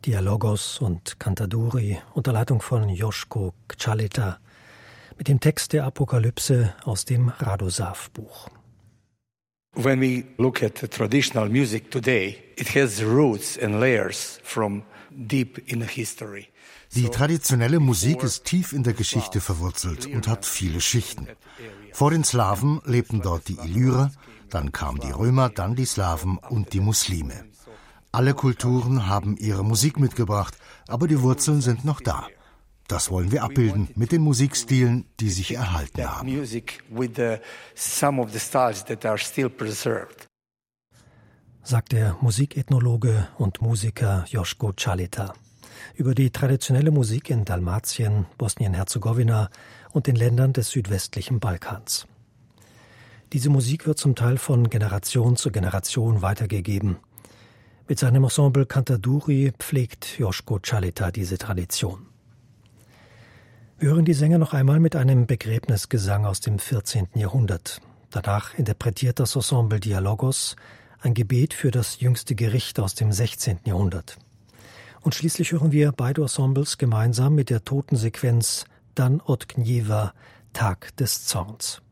Dialogos und Cantaduri unter Leitung von Josko Csaleta mit dem Text der Apokalypse aus dem Radosav-Buch. When we look at the traditional music today, it has roots and layers from deep in history. Die traditionelle Musik ist tief in der Geschichte verwurzelt und hat viele Schichten. Vor den Slawen lebten dort die Illyrer, dann kamen die Römer, dann die Slawen und die Muslime. Alle Kulturen haben ihre Musik mitgebracht, aber die Wurzeln sind noch da. Das wollen wir abbilden mit den Musikstilen, die sich erhalten haben. Sagt der Musikethnologe und Musiker Josko Csaleta über die traditionelle Musik in Dalmatien, Bosnien-Herzegowina und den Ländern des südwestlichen Balkans. Diese Musik wird zum Teil von Generation zu Generation weitergegeben. Mit seinem Ensemble Cantaduri pflegt Josko Csaleta diese Tradition. Wir hören die Sänger noch einmal mit einem Begräbnisgesang aus dem 14. Jahrhundert. Danach interpretiert das Ensemble Dialogos ein Gebet für das jüngste Gericht aus dem 16. Jahrhundert. Und schließlich hören wir beide Ensembles gemeinsam mit der Totensequenz Dan od Gnjeva, Tag des Zorns.